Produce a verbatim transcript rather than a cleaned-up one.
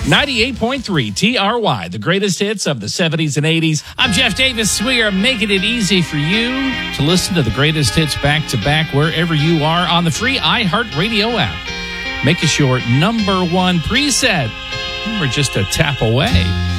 ninety-eight point three T R Y, the greatest hits of the seventies and eighties. I'm Jeff Davis. We are making it easy for you to listen to the greatest hits back to back wherever you are on the free iHeartRadio app. Make us your number one preset. We're just a tap away.